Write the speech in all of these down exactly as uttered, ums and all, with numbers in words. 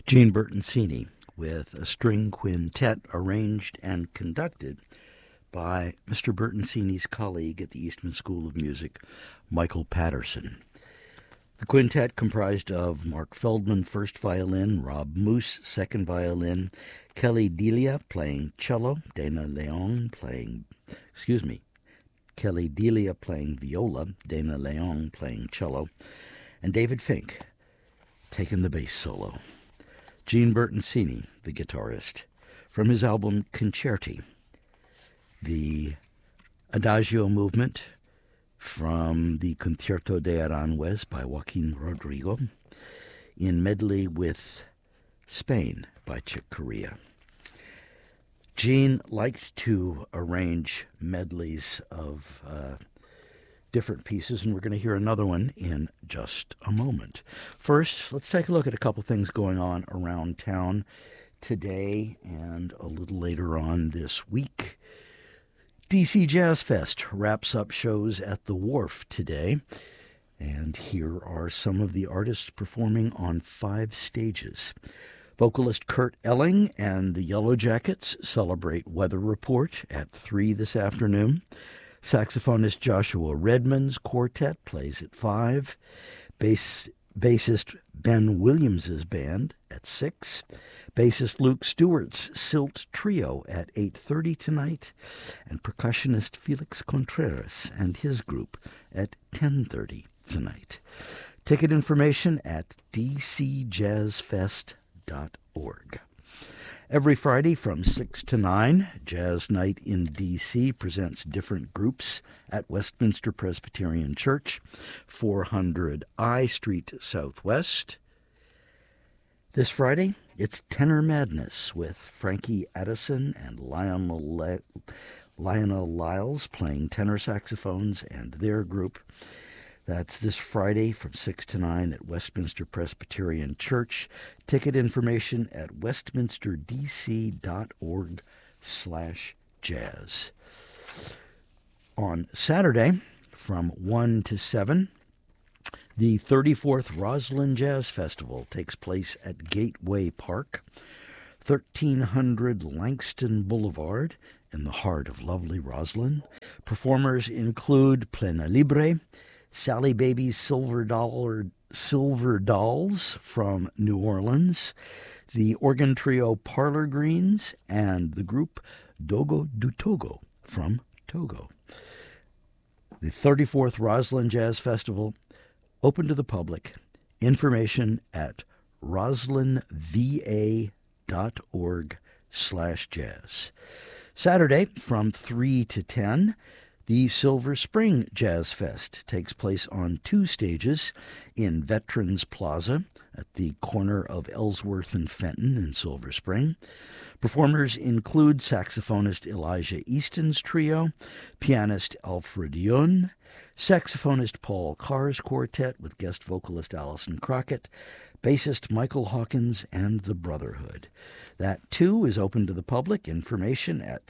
Gene Bertoncini with a string quintet arranged and conducted by Mister Bertoncini's colleague at the Eastman School of Music, Michael Patterson. The quintet comprised of Mark Feldman, first violin, Rob Moose, second violin, Kelly Delia playing cello, Dana Leong playing, excuse me, Kelly Delia playing viola, Dana Leong playing cello, and David Fink taking the bass solo. Gene Bertoncini, the guitarist, from his album Concerti, the Adagio movement from the Concierto de Aranjuez by Joaquin Rodrigo, in medley with Spain by Chick Corea. Gene liked to arrange medleys of uh, different pieces, and we're going to hear another one in just a moment. First, let's take a look at a couple things going on around town today and a little later on this week. D C Jazz Fest wraps up shows at the Wharf today, and here are some of the artists performing on five stages. Vocalist Kurt Elling and the Yellow Jackets celebrate Weather Report at three this afternoon. Saxophonist Joshua Redmond's quartet plays at five. Bass, bassist Ben Williams's band at six. Bassist Luke Stewart's Silt Trio at eight thirty tonight. And percussionist Felix Contreras and his group at ten thirty tonight. Ticket information at d c jazz fest dot org. Every Friday from six to nine, Jazz Night in D C presents different groups at Westminster Presbyterian Church, four hundred I Street Southwest. This Friday, it's Tenor Madness with Frankie Addison and Lionel, Le- Lionel Lyles playing tenor saxophones and their group. That's this Friday from six to nine at Westminster Presbyterian Church. Ticket information at westminsterdc.org slash jazz. On Saturday from one to seven, the thirty-fourth Roslyn Jazz Festival takes place at Gateway Park, thirteen hundred Langston Boulevard, in the heart of lovely Roslyn. Performers include Plena Libre, Sally Baby's Silver Dollar Silver Dolls from New Orleans, the organ trio Parlor Greens, and the group Dogo do Togo from Togo. The thirty-fourth Roslyn Jazz Festival, open to the public. Information at roslinva.org slash jazz. Saturday from three to ten, the Silver Spring Jazz Fest takes place on two stages in Veterans Plaza at the corner of Ellsworth and Fenton in Silver Spring. Performers include saxophonist Elijah Easton's trio, pianist Alfred Yun, saxophonist Paul Carr's quartet with guest vocalist Alison Crockett, bassist Michael Hawkins, and the Brotherhood. That, too, is open to the public. Information at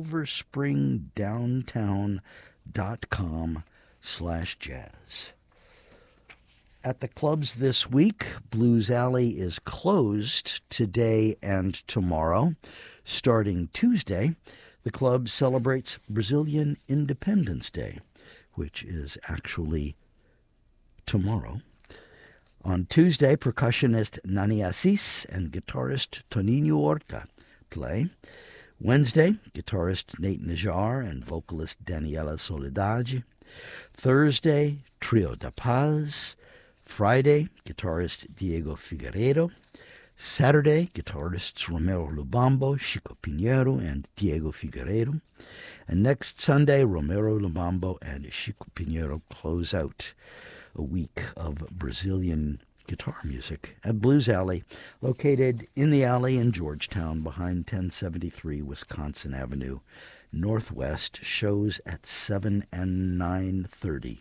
silverspringdowntown.com slash jazz. At the clubs this week, Blues Alley is closed today and tomorrow. Starting Tuesday, the club celebrates Brazilian Independence Day, which is actually tomorrow. On Tuesday, percussionist Nani Assis and guitarist Toninho Horta play. Wednesday, guitarist Nate Najar and vocalist Daniela Soledade. Thursday, Trio da Paz. Friday, guitarist Diego Figueiredo. Saturday, guitarists Romero Lubambo, Chico Pinheiro, and Diego Figueiredo. And next Sunday, Romero Lubambo and Chico Pinheiro close out a week of Brazilian guitar music at Blues Alley, located in the alley in Georgetown behind ten seventy-three Wisconsin Avenue Northwest. Shows at seven and nine thirty,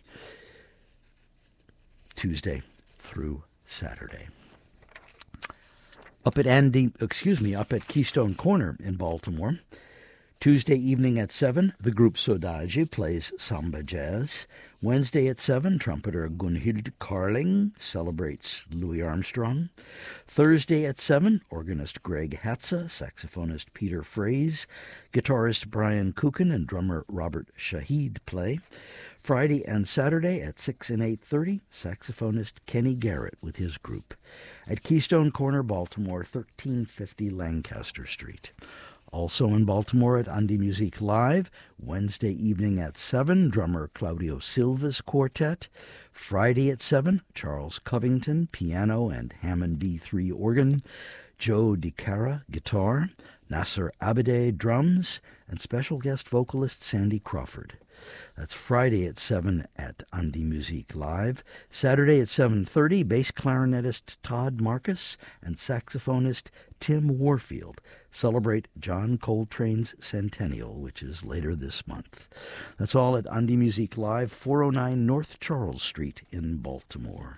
Tuesday through Saturday. Up at Andy, excuse me, up at Keystone Corner in Baltimore, Tuesday evening at seven, the group Sodage plays samba jazz. Wednesday at seven, trumpeter Gunhild Carling celebrates Louis Armstrong. Thursday at seven, organist Greg Hatza, saxophonist Peter Fraze, guitarist Brian Kukin, and drummer Robert Shahid play. Friday and Saturday at six and eight thirty, saxophonist Kenny Garrett with his group. At Keystone Corner, Baltimore, thirteen fifty Lancaster Street. Also in Baltimore at Andy Musique Live, Wednesday evening at seven, drummer Claudio Silva's quartet. Friday at seven, Charles Covington, piano and Hammond B three organ. Joe DiCara, guitar. Nasser Abede, drums. And special guest vocalist Sandy Crawford. That's Friday at seven at Andy Musique Live. Saturday at seven thirty, bass clarinetist Todd Marcus and saxophonist Tim Warfield celebrate John Coltrane's centennial, which is later this month. That's all at Andy Musique Live, four oh nine North Charles Street in Baltimore.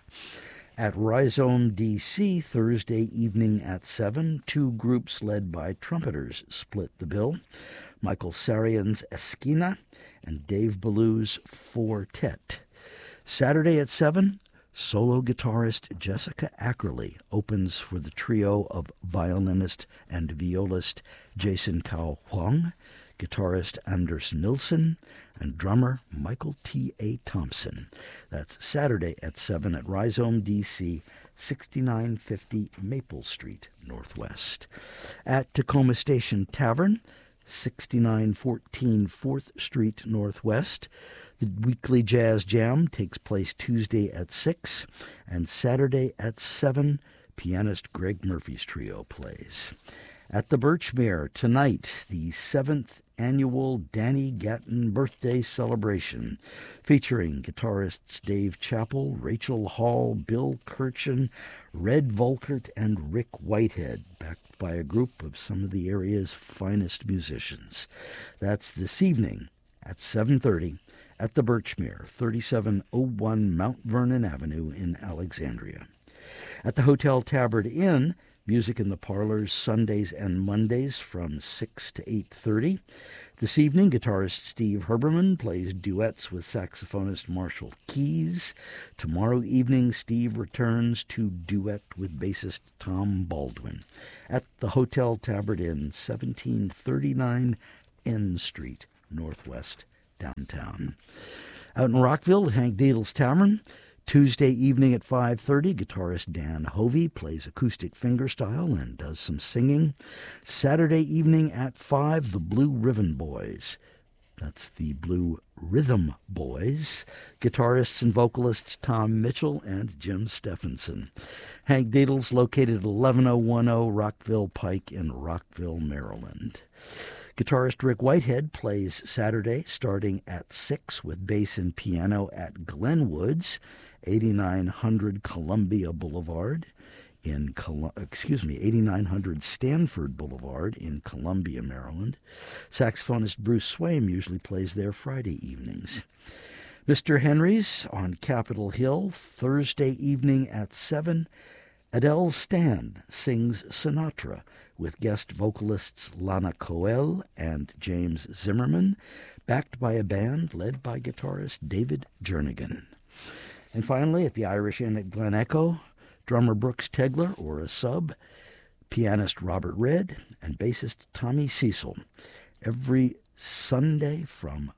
At Rhizome D C, Thursday evening at seven, two groups led by trumpeters split the bill. Michael Sarian's Esquina and Dave Ballou's Fortet. Saturday at seven, solo guitarist Jessica Ackerley opens for the trio of violinist and violist Jason Cao Huang, guitarist Anders Nilsson, and drummer Michael T A. Thompson. That's Saturday at seven at Rhizome D C, sixty-nine fifty Maple Street, Northwest. At Tacoma Station Tavern, sixty-nine fourteen fourth Street Northwest. The weekly Jazz Jam takes place Tuesday at six, and Saturday at seven, pianist Greg Murphy's trio plays. At the Birchmere tonight, the seventh annual Danny Gatton birthday celebration, featuring guitarists Dave Chappell, Rachel Hall, Bill Kirchen, Red Volkert, and Rick Whitehead, backed by a group of some of the area's finest musicians. That's this evening at seven thirty at the Birchmere, thirty-seven oh one Mount Vernon Avenue in Alexandria. At the Hotel Tabard Inn, music in the parlors Sundays and Mondays from six to eight thirty. This evening, guitarist Steve Herberman plays duets with saxophonist Marshall Keys. Tomorrow evening, Steve returns to duet with bassist Tom Baldwin at the Hotel Tabard Inn, seventeen thirty-nine N Street, Northwest, downtown. Out in Rockville at Hank Diedel's Tavern, Tuesday evening at five thirty, guitarist Dan Hovey plays acoustic fingerstyle and does some singing. Saturday evening at five, the Blue Ribbon Boys. That's the Blue Rhythm Boys. Guitarists and vocalists Tom Mitchell and Jim Stephenson. Hank Diedel's located at eleven oh one oh Rockville Pike in Rockville, Maryland. Guitarist Rick Whitehead plays Saturday starting at six with bass and piano at Glenwood's, eighty-nine hundred Columbia Boulevard in Col- excuse me, eighty-nine hundred Stanford Boulevard in Columbia, Maryland. Saxophonist Bruce Swaim usually plays there Friday evenings. Mister Henry's on Capitol Hill, Thursday evening at seven. Adele Stan sings Sinatra with guest vocalists Lana Coel and James Zimmerman, backed by a band led by guitarist David Jernigan. And finally, at the Irish Inn at Glen Echo, drummer Brooks Tegler, or a sub, pianist Robert Redd, and bassist Tommy Cecil, every Sunday from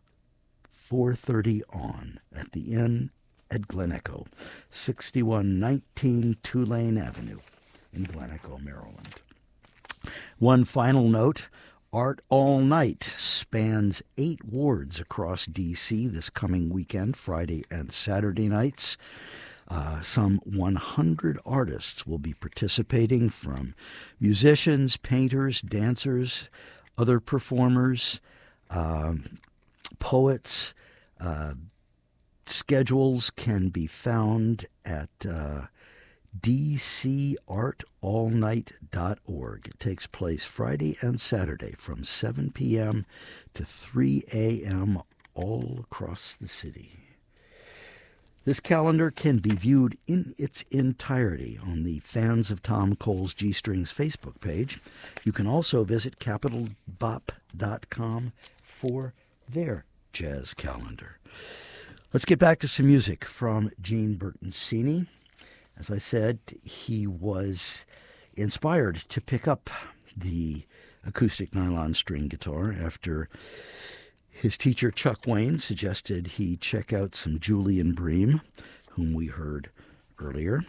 four thirty on at the Inn at Glen Echo, sixty-one nineteen Tulane Avenue in Glen Echo, Maryland. One final note, Art All Night spans eight wards across D C this coming weekend, Friday and Saturday nights. Uh, some one hundred artists will be participating, from musicians, painters, dancers, other performers, uh, poets. Uh, schedules can be found at uh, d c art all night dot org. It takes place Friday and Saturday from seven p.m. to three a.m. all across the city. This calendar can be viewed in its entirety on the Fans of Tom Cole's G Strings Facebook page. You can also visit capital bop dot com for their jazz calendar. Let's get back to some music from Gene Bertoncini. As I said, he was inspired to pick up the acoustic nylon string guitar after his teacher, Chuck Wayne, suggested he check out some Julian Bream, whom we heard earlier.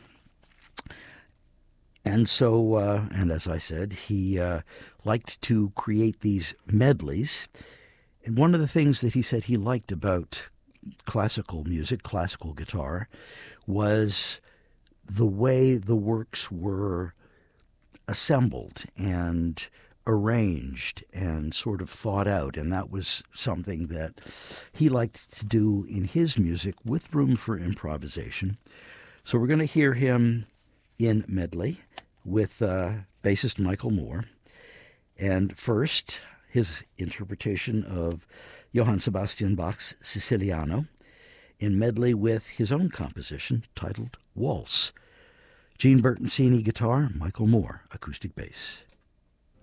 And so, uh, and as I said, he uh, liked to create these medleys. And one of the things that he said he liked about classical music, classical guitar, was the way the works were assembled and arranged and sort of thought out, and that was something that he liked to do in his music with room for improvisation. So we're going to hear him in medley with uh, bassist Michael Moore. And first, his interpretation of Johann Sebastian Bach's Siciliano in medley with his own composition titled Waltz. Gene Bertoncini guitar, Michael Moore acoustic bass.